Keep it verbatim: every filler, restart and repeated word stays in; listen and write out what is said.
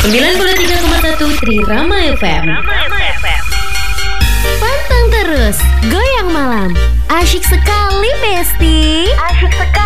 sembilan puluh tiga koma satu Trirama F M. Pantang terus, goyang malam. Asyik sekali, Besti. Asyik sekali.